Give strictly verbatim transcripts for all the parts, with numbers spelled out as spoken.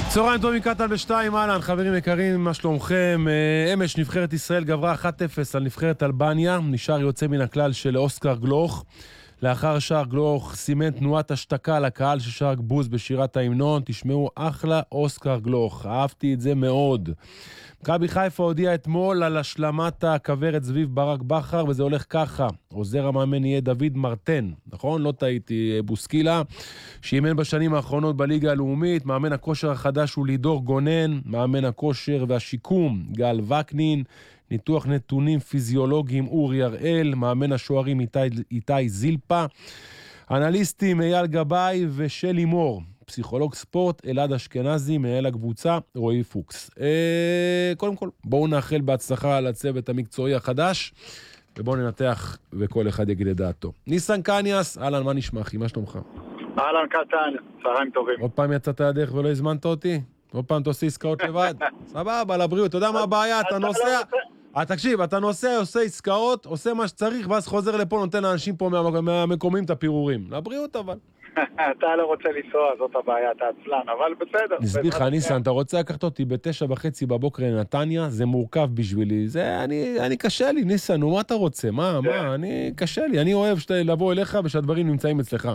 צהריים טובים, קטן בשתיים, אהלן, חברים יקרים, מה שלומכם? אמש נבחרת ישראל גברה אחת אפס על נבחרת אלבניה, נשאר יוצא מן הכלל של אוסקר גלוך. לאחר שער גלוך סימן תנועת השתקה לקהל ששר בוז בשירת ההמנון. תשמעו, אחלה אוסקר גלוך, אהבתי את זה מאוד. מכבי חיפה הודיע אתמול על השלמת הכוורת סביב ברק בכר, וזה הולך ככה: עוזר המאמן יהיה דוד מרטן, נכון? לא טעיתי, בוסקילה, שאימן בשנים האחרונות בליגה הלאומית. מאמן הכושר החדש הוא לידור גונן, מאמן הכושר והשיקום גל וקנין, ניתוח נתונים פיזיולוגיים אורי הראל, מאמן השוערים איתי, איתי זילפה, אנליסטים אייל גבאי ושלי מור, פסיכולוג ספורט אלעד אשכנזי, מנהל הקבוצה רועי פוקס. אה, קודם כל, בואו נאחל בהצלחה לצוות המקצועי החדש, ובואו ננתח וכל אחד יגיד את דעתו. ניסן קניאס, אהלן, מה נשמע אחי? מה שלומך? אהלן קטן, צהריים טובים. עוד פעם יצאת הדרך ולא הזמנת אותי? עוד פעם תעשה עסקאות לבד? סבבה, לבריאות. אתה יודע מה הבעיה? אתה נוסע... תקשיב, אתה נוסע, עושה עסקאות, עושה מה שצריך, ואז חוזר לפה, נותן לאנשים פה מהמקומים את הפירורים. לבריאות אבל. אתה לא רוצה לנסוע, זאת הבעיה, אתה עצלן, אבל בסדר. נסביר לך, ניסן, אתה רוצה לקחת אותי בתשע וחצי בבוקר לנתניה, זה מורכב בשבילי, זה, אני, אני קשה לי, ניסן, נו, מה אתה רוצה? מה, מה, אני, קשה לי, אני אוהב לבוא אליך ושהדברים נמצאים אצלך.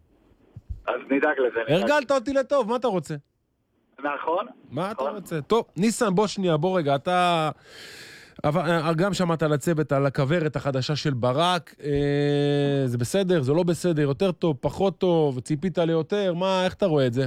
אז נדאג לזה. הרגלת אותי לטוב, מה אתה רוצה? נכון. מה אתה רוצה? טוב, ניסן, בוא שנייה, בוא רגע, אתה... אבל גם שמעת על הצוות, על הכוורת החדשה של ברק, אה, זה בסדר, זה לא בסדר, יותר טוב, פחות טוב, ציפית ליותר, מה, איך אתה רואה את זה?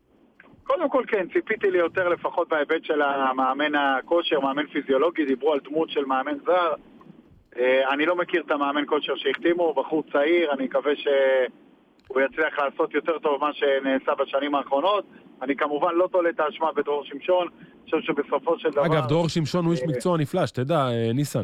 קודם כל כן, ציפיתי ליותר לפחות בהיבט של המאמן הכושר, מאמן פיזיולוגי, דיברו על דמות של מאמן זר, אה, אני לא מכיר את המאמן כושר שהחתימו, הוא בחור צעיר, אני מקווה שהוא יצליח לעשות יותר טוב מה שנעשה בשנים האחרונות, אני כמובן לא תולה את האשמה בדרור שמשון, אני חושב שבסופו של דבר... אגב, דרור שמשון הוא איש מקצוע נפלא, שתדע, ניסן.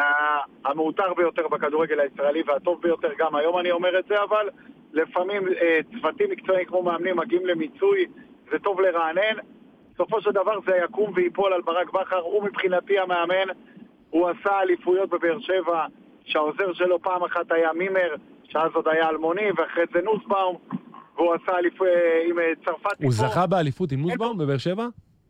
המאותר ביותר בכדורגל הישראלי והטוב ביותר, גם היום אני אומר את זה, אבל לפעמים צוותים מקצועיים כמו מאמנים מגיעים למיצוי, זה טוב לרענן. בסופו של דבר זה יקום ויפול על ברק בכר, הוא מבחינתי המאמן, הוא עשה אליפויות בבאר שבע, שהעוזר שלו פעם אחת היה מימר, שאז עוד היה אלמוני, ואחרי זה נוסבאום, והוא עשה אליפות עם צרפת. הוא זכה באליפות עם נוסבאום בבאר שבע?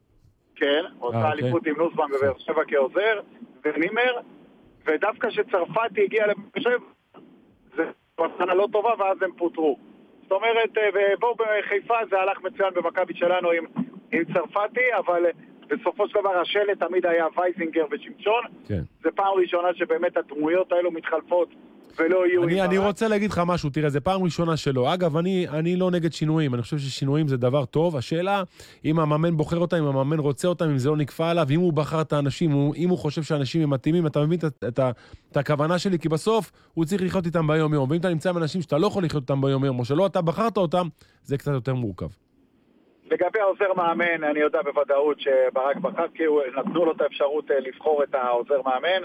כן, הוא עשה אליפות עם נוסבאום בבאר שבע כעוזר, ונימר, ודווקא שצרפתי הגיע לבאר שבע, זה מסנה לא טובה, ואז הם פוטרו. זאת אומרת, ובואו בחיפה זה הלך מצוין במכבי שלנו עם, עם צרפתי, אבל בסופו של דבר השלט תמיד היה וייזינגר ושמשון. כן. זה פעם ראשונה שבאמת הדמויות האלו מתחלפות, ולא יהיו... אני, אני רוצה להגיד לך משהו, תראה, זה פעם ראשונה שלו. אגב, אני, אני לא נגד שינויים, אני חושב ששינויים זה דבר טוב. השאלה, אם המאמן בוחר אותם, אם המאמן רוצה אותם, אם זה לא נקפא עליו, אם הוא בחר את האנשים, אם הוא חושב שאנשים הם מתאימים, אתה מבין את, את, את הכוונה שלי, כי בסוף הוא צריך לחיות איתם ביום יום. ואם אתה נמצא עם אנשים שאתה לא יכול לחיות איתם ביום יום, או שלא אתה בחרת אותם, זה קצת יותר מורכב. לגבי העוזר מאמן, אני יודע בוודאות שברק בחר, כי נתנו לו את האפשרות לבחור את העוזר מאמן.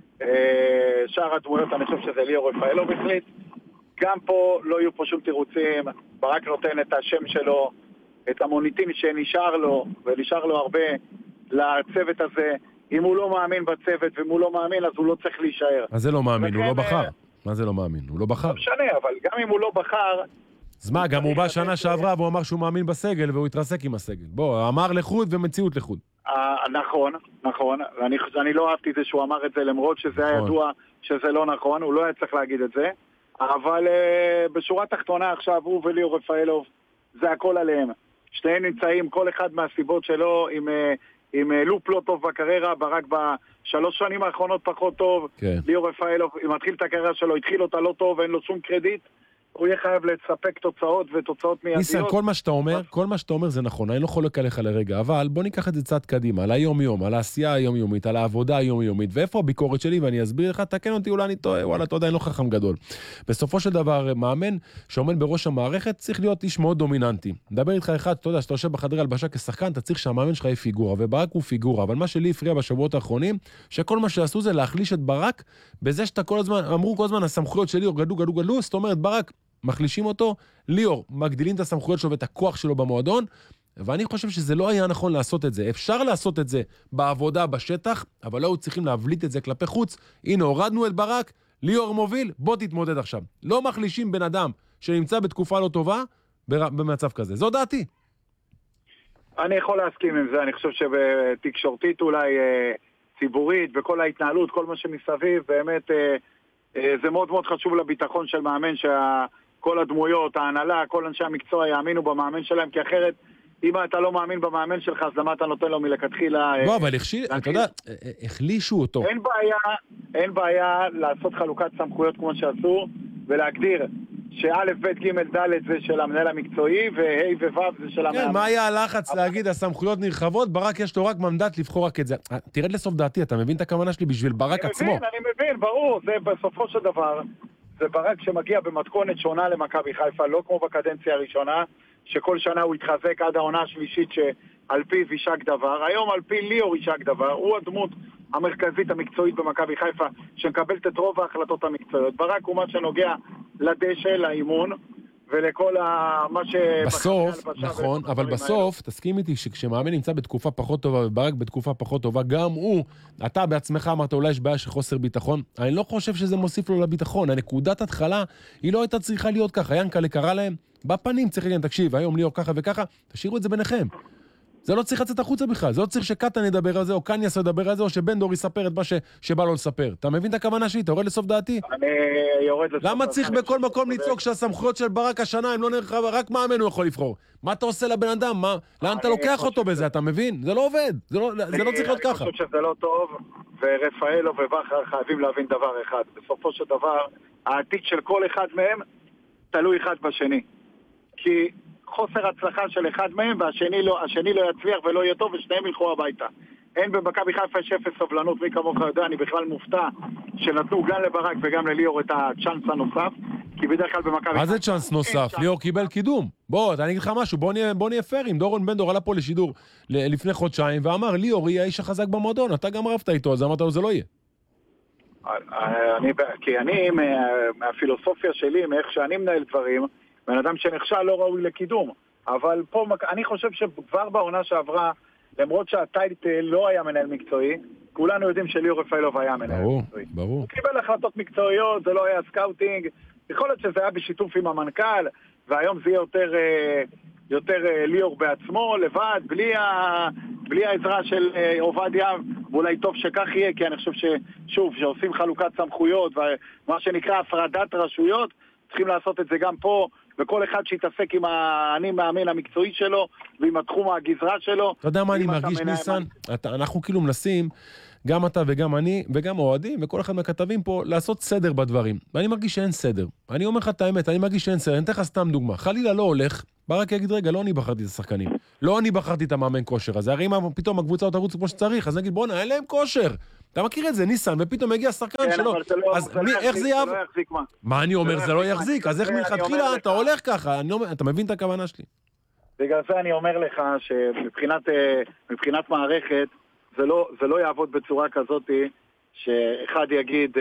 שאר הדמויות אני חושב שזה ליאור רפאלוב החליט. גם פה לא יהיו פה שום תירוצים, ברק נותן את השם שלו, את המוניטין שנשאר לו, ונשאר לו הרבה לצוות הזה. אם הוא לא מאמין בצוות ואם הוא לא מאמין אז הוא לא צריך להישאר. אז זה לא מאמין, הוא לא בחר. מה זה לא מאמין? הוא לא בחר. לא משנה, אבל גם אם הוא לא בחר... אז מה, גם הוא בא שנה שעברה והוא אמר שהוא מאמין בסגל והוא התרסק עם הסגל. בוא, אמר לחוד ומציאות לחוד. נכון, נכון, ואני, אני לא אהבתי את זה שהוא אמר את זה, למרות שזה היה ידוע שזה לא נכון, הוא לא היה צריך להגיד את זה, אבל uh, בשורה תחתונה עכשיו הוא וליאור רפאלוב, זה הכל עליהם. שתיהם נמצאים, כל אחד מהסיבות שלו, עם, uh, עם uh, לופ לא טוב בקריירה, ברק בשלוש שנים האחרונות פחות טוב, כן. ליאור רפאלוב, אם מתחיל את הקריירה שלו, התחיל אותה לא טוב, ואין לו שום קרדיט, הוא יהיה חייב לספק תוצאות ותוצאות מיידיות. ניסן, כל מה שאתה אומר, כל מה שאתה אומר זה נכון, אני לא חולק עליך לרגע, אבל בוא ניקח את זה צעד קדימה, על היום-יום, על העשייה היום-יומית, על העבודה היום-יומית, ואיפה הביקורת שלי, ואני אסביר לך, תקן אותי, אולי אני טועה, וואלה, אתה יודע, אני לא חכם גדול. בסופו של דבר, מאמן שעומד בראש המערכת, צריך להיות איש מאוד דומיננטי. מדבר איתך אחד, אתה יודע, שאתה יושב בחדר הלבשה כשחקן, אתה צריך שהמאמן שלך יהיה פיגורה, וברק הוא פיגורה, אבל מה שלי הפריע בשבועות האחרונים, שכל מה שעשו זה להחליש את ברק, בזה שאתה כל הזמן, אמרו כל הזמן, הסמכויות שלי גדלו, גדלו, גדלו, זאת אומרת, ברק מחלישים אותו, ליאור, מגדילים את הסמכויות שלו ואת הכוח שלו במועדון, ואני חושב שזה לא היה נכון לעשות את זה. אפשר לעשות את זה בעבודה, בשטח, אבל לא צריכים להבליט את זה כלפי חוץ. הנה, הורדנו את ברק, ליאור מוביל, בוא תתמודד עכשיו. לא מחלישים בן אדם שנמצא בתקופה לא טובה במצב כזה. זו דעתי. אני יכול להסכים עם זה, אני חושב שבתקשורתית אולי אה, ציבורית, בכל ההתנהלות, כל מה שמסביב, באמת אה, אה, זה מאוד מאוד חשוב לביטחון של מאמן, שכל הדמויות, ההנהלה, כל אנשי המקצוע יאמינו במאמן שלהם, כי אחרת, אם אתה לא מאמין במאמן שלך, אז למה אתה נותן לו מלכתחילה... לא, אבל אתה יודע, החלישו אותו. אין בעיה, אין בעיה לעשות חלוקת סמכויות כמו שעשו, ולהגדיר שא' ב' ג' ד' זה של המנהל המקצועי, וה' וו' זה של המאמן. כן, מה היה הלחץ להגיד, הסמכויות נרחבות, ברק יש לו רק מנדט לבחור רק את זה. תרד לסוף דעתי, אתה מבין את הכוונה שלי בשביל ברק עצמו? אני מבין, אני מבין, ברור, זה בסופו של דבר, זה ברק שמגיע במתכונת שונה למכבי חיפה, לא כמו בקדנציה הראשונה, שכל שנה הוא התחזק עד העונה השלישית שעל פיו יישק דבר. היום על פי ליאור יישק דבר, הוא הדמות המרכזית המקצועית במכבי חיפה, שמקבלת את רוב ההחלטות המקצועיות. ברק הוא מה שנוגע לדשא, לאימון, ולכל מה ש... בסוף, נכון, אבל בסוף, תסכים איתי שכשמאמן נמצא בתקופה פחות טובה, וברק בתקופה פחות טובה, גם הוא, אתה בעצמך אמרת, אולי יש בעיה של חוסר ביטחון, אני לא חושב שזה מוסיף לו לביטחון, הנקודת התחלה, היא לא הייתה צריכה להיות ככה, ינקלה קרא להם, בפנים צריך להגיד, תקשיב, היום ליאור ככה וככה, תשאירו את זה ביניכם. זה לא צריך לצאת החוצה בכלל, זה לא צריך שקטן ידבר על זה, או קניאס ידבר על זה, או שבן דור יספר את מה ש... שבא לו לספר. אתה מבין את הכוונה שלי? אתה יורד לסוף דעתי? אני יורד לסוף דעתי. למה צריך בכל מקום לצעוק שהסמכויות של ברק השנה הם לא נרחבה, רק מאמן הוא יכול לבחור? מה אתה עושה לבן אדם? מה... לאן אתה לוקח אותו בזה, אתה מבין? זה לא עובד, זה לא, זה לא צריך להיות ככה. אני חושב שזה לא טוב, ורפאלו ובכר חייבים להבין דבר אחד. בסופו של דבר, העתיד של כל אחד מהם תלוי אחד בשני. כי חוסר הצלחה של אחד מהם, והשני לא, השני לא יצליח ולא יהיה טוב, ושניהם ילכו הביתה. אין במכבי חיפה יש אפס סבלנות, מי כמוך יודע, אני בכלל מופתע שנתנו גם לברק וגם לליאור את הצ'אנס הנוסף, כי בדרך כלל במכבי חיפה... מה זה צ'אנס נוסף? ליאור קיבל קידום. בוא, אני אגיד לך משהו, בוא נהיה, בוא נהיה פיירים. דורון בן דור עלה פה לשידור לפני חודשיים, ואמר, ליאור יהיה האיש החזק במועדון, אתה גם רבת איתו, אז אמרת לו, זה לא יהיה. אני, כי אני, מהפילוסופיה שלי, מאיך שאני מנהל דברים, בן אדם שנכשל לא ראוי לקידום, אבל פה אני חושב שכבר בעונה שעברה, למרות שהטייטל לא היה מנהל מקצועי, כולנו יודעים שליאור רפאלוב היה מנהל ברור, מקצועי. ברור. הוא קיבל החלטות מקצועיות, זה לא היה סקאוטינג, יכול להיות שזה היה בשיתוף עם המנכ"ל, והיום זה יהיה יותר, יותר ליאור בעצמו, לבד, בלי, ה, בלי העזרה של עובדיה, ואולי טוב שכך יהיה, כי אני חושב ששוב, שעושים חלוקת סמכויות, ומה שנקרא הפרדת רשויות, צריכים לעשות את זה גם פה, וכל אחד שיתעסק עם האני מאמין המקצועי שלו, ועם התחום הגזרה שלו. אתה יודע מה אני מרגיש, ניסן? אנחנו כאילו מנסים, גם אתה וגם אני, וגם אוהדים, וכל אחד מהכתבים פה, לעשות סדר בדברים. ואני מרגיש שאין סדר. אני אומר לך את האמת, אני מרגיש שאין סדר. אני אתן לך סתם דוגמה. חלילה לא הולך, ברק יגיד, רגע, לא אני בחרתי את השחקנים. לא אני בחרתי את המאמן כושר הזה. הרי אם פתאום הקבוצה אותה רוץ כמו שצריך, אז נגיד, בוא נהיה להם כושר. אתה מכיר את זה, ניסן, ופתאום מגיע שחקן שלו. אז איך זה יעבור? מה אני אומר, זה לא יחזיק? אז איך מלכתחילה אתה הולך ככה? אתה מבין את הכוונה שלי? בגלל זה אני אומר לך שמבחינת מערכת, זה לא, זה לא יעבוד בצורה כזאת שאחד יגיד,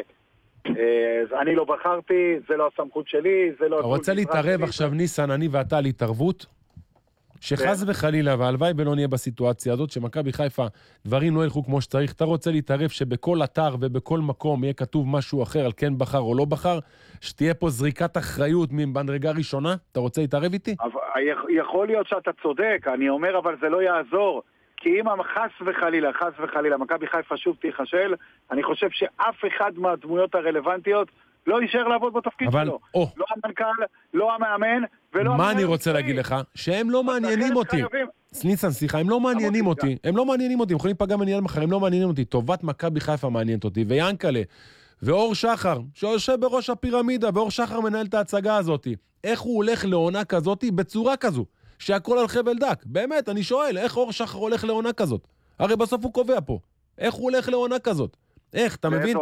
אני לא בחרתי, זה לא הסמכות שלי, זה לא... אתה רוצה להתערב עכשיו, ניסן, אני ואתה על התערבות? שחז וחלילה, והלוואי ולא נהיה בסיטואציה הזאת, שמכבי חיפה דברים לא ילכו כמו שצריך, אתה רוצה להתערב שבכל אתר ובכל מקום יהיה כתוב משהו אחר על כן בחר או לא בחר, שתהיה פה זריקת אחריות מבדרגה ראשונה? אתה רוצה להתערב איתי? יכול להיות שאתה צודק, אני אומר, אבל זה לא יעזור. כי אם חס וחלילה, חס וחלילה, מכבי חיפה שוב תיחשל, אני חושב שאף אחד מהדמויות הרלוונטיות לא יישאר לעבוד בתפקיד אבל, שלו. או. לא המנכ"ל, לא המאמן, ולא... מה אני רוצה להגיד לך? שהם לא מעניינים אותי. ניסן, סליחה, הם לא מעניינים אותי. הם לא מעניינים אותי, הם יכולים להיפגע מעניין מחר, הם לא מעניינים אותי. טובת מכבי חיפה מעניינת אותי, וינקלה, ואור שחר, שיושב בראש הפירמידה, ואור שחר מנהל את ההצגה הזאת. איך הוא הולך לעונה כזאת בצורה כזו? שהכל על חבל דק. באמת, אני שואל, איך אור שחר הולך לעונה כזאת? הרי בסוף הוא קובע פה. איך הוא הולך לעונה כזאת? איך, אתה מבין?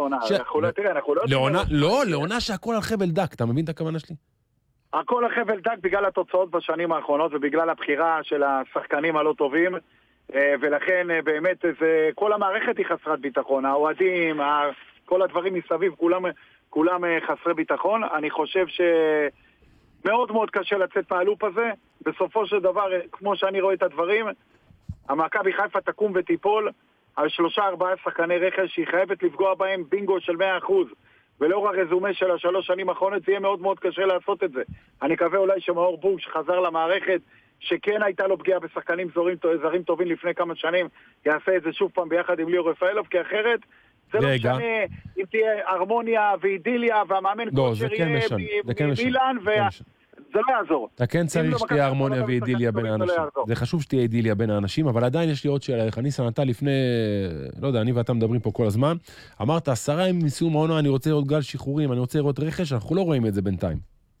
לא, לעונה שהכל על חבל דק, אתה מבין את הכוונה שלי? הכל על חבל דק בגלל התוצאות בשנים האחרונות, ובגלל הבחירה של השחקנים הלא טובים, ולכן באמת כל המערכת היא חסרת ביטחון, האוהדים, כל הדברים מסביב, כולם חסרי ביטחון. אני חושב ש... מאוד מאוד קשה לצאת מהלופ הזה. בסופו של דבר, כמו שאני רואה את הדברים, המכבי חיפה תקום ותיפול על שלושה ארבעה שחקני רכש שהיא חייבת לפגוע בהם בינגו של מאה אחוז. ולאור הרזומה של השלוש שנים האחרונות זה יהיה מאוד מאוד קשה לעשות את זה. אני מקווה אולי שמאור בוג שחזר למערכת שכן הייתה לו פגיעה בשחקנים זרים, זרים טובים לפני כמה שנים, יעשה את זה שוב פעם ביחד עם ליאור רפאלוב, כי אחרת זה לא משנה אם תהיה הרמוניה ואידיליה, והמאמן כושר יהיה מילאן, זה לא יעזור. אתה כן צריך שתהיה הרמוניה ואידיליה בין האנשים. זה חשוב שתהיה אידיליה בין האנשים, אבל עדיין יש לי עוד שאלה. ניסן, אתה לפני, לא יודע, אני ואתה מדברים פה כל הזמן, אמרת, עשרה עם סיום העונה, אני רוצה לראות גל שחרורים, אני רוצה לראות רכש, אנחנו לא רואים את זה בינתיים.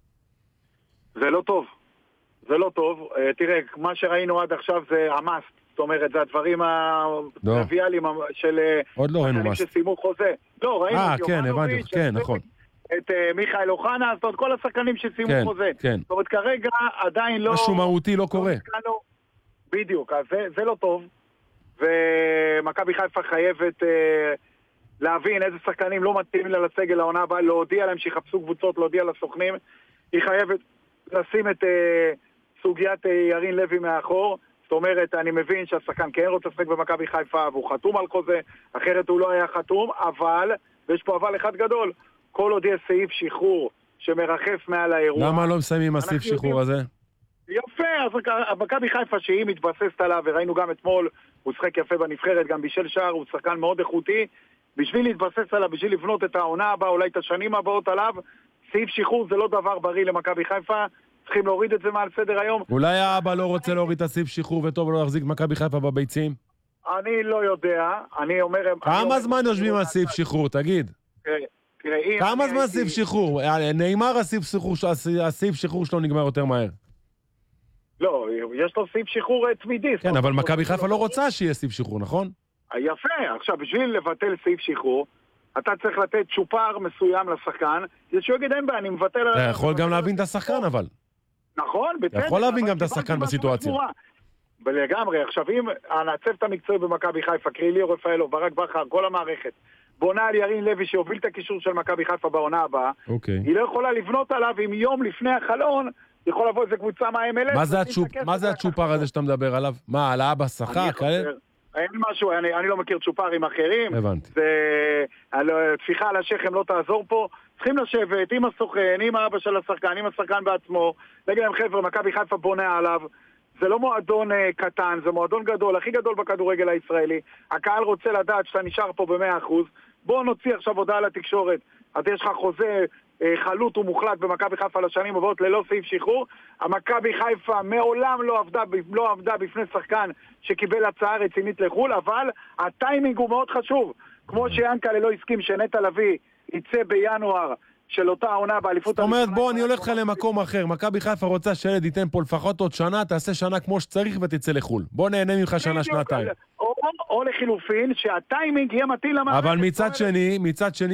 זה לא טוב. זה לא טוב. תראה, מה ראינו עד עכשיו זה המאסט. זאת אומרת, זה הדברים הטריוויאליים של שחקנים שסיימו חוזה. לא, ראינו את יובנוביץ', כן, נכון. את מיכאל אוחנה, זאת אומרת, כל השחקנים שסיימו חוזה. זאת אומרת, כרגע עדיין לא... משהו מהותי לא קורה. בדיוק, אז זה לא טוב. ומכבי חיפה חייבת להבין איזה שחקנים לא מתאימים לה לסגל העונה הבאה, להודיע להם שיחפשו קבוצות, להודיע לסוכנים. היא חייבת לשים את סוגיית ירין לוי מאחור. זאת אומרת, אני מבין שהשחקן כן רוצה לשחק במכבי חיפה, והוא חתום על חוזה, אחרת הוא לא היה חתום, אבל, ויש פה אבל אחד גדול, כל עוד יש סעיף שחרור שמרחף מעל האירוע. למה לא מסיימים הסעיף שחרור הזה? יפה, אז מכבי חיפה שהיא מתבססת עליו, וראינו גם אתמול, הוא שחק יפה בנבחרת, גם בישל שער, הוא שחקן מאוד איכותי, בשביל להתבסס עליו, בשביל לבנות את העונה הבאה, אולי את השנים הבאות עליו, סעיף שחרור זה לא דבר בריא למכבי חיפה, צריכים להוריד את זה מעל סדר היום. אולי האבא לא רוצה להוריד את הסעיף שחרור וטוב לא להחזיק מכבי חיפה בביצים? אני לא יודע, אני אומר... כמה זמן יושבים על סעיף שחרור, תגיד? כמה זמן סעיף שחרור? נאמר הסעיף שחרור שלו נגמר יותר מהר. לא, יש לו סעיף שחרור תמידי. כן, אבל מכבי חיפה לא רוצה שיהיה סעיף שחרור, נכון? יפה, עכשיו בשביל לבטל סעיף שחרור, אתה צריך לתת צ'ופר מסוים לשחקן, זה שהוא יגיד אין בה, אני מבטל... אתה יכול גם להבין את השחקן, אבל. נכון, בצדק. אתה יכול להבין גם את השחקן בסיטואציה. ולגמרי, עכשיו אם הצוות המקצועי במכבי חיפה, קרי ליאור רפאלוב, ברק בכר, כל המערכת, בונה על ירין לוי שיוביל את הקישור של מכבי חיפה בעונה הבאה, היא לא יכולה לבנות עליו אם יום לפני החלון, יכול לבוא איזה קבוצה מה-אם אל אס. מה זה הצ'ופר הזה שאתה מדבר עליו? מה, על האבא שכר? אין משהו, אני, אני לא מכיר צ'ופרים אחרים. הבנתי. זה, תפיחה על השכם לא תעזור פה. צריכים לשבת עם הסוכן, עם האבא של השחקן, עם השחקן בעצמו. להגיד להם חבר'ה, מכבי חיפה בונה עליו. זה לא מועדון uh, קטן, זה מועדון גדול, הכי גדול בכדורגל הישראלי. הקהל רוצה לדעת שאתה נשאר פה ב-מאה אחוז. בוא נוציא עכשיו הודעה לתקשורת. אז יש לך חוזה uh, חלוט ומוחלט במכבי חיפה לשנים הבאות ללא סעיף שחרור. המכבי חיפה מעולם לא עבדה, לא עבדה בפני שחקן שקיבל הצעה רצינית לחול, אבל הטיימינג הוא מאוד חשוב. כמו שיאנקל'ה לא הסכים שנטע לביא יצא בינואר של אותה העונה באליפות... זאת אומרת, בוא, אני הולך לך למקום אחר. מכבי חיפה רוצה שילד ייתן פה לפחות עוד שנה, תעשה שנה כמו שצריך ותצא לחול. בוא נהנה ממך שנה, שנתיים. או לחילופין, שהטיימינג יהיה מתאים למערכת. אבל מצד שני, מצד שני,